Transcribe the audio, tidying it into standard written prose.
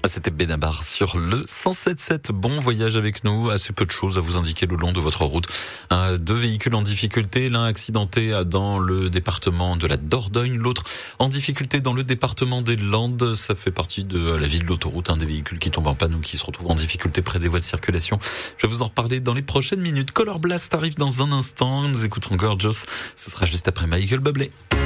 C'était Benabar sur le 107.7. Bon voyage avec nous. Assez peu de choses à vous indiquer le long de votre route. Deux véhicules en difficulté. L'un accidenté dans le département de la Dordogne. L'autre en difficulté dans le département des Landes. Ça fait partie de la vie de l'autoroute. Des véhicules qui tombent en panne ou qui se retrouvent en difficulté près des voies de circulation. Je vais vous en reparler dans les prochaines minutes. Color Blast arrive dans un instant. Nous écouterons Gorgeous. Ce sera juste après Michael Bublé.